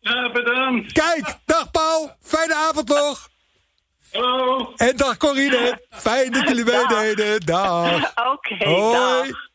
Ja, bedankt. Kijk, dag Paul. Fijne avond nog. Hallo. En dag Corine. Fijn dat jullie meededen. Dag. Oké, Hoi. dag.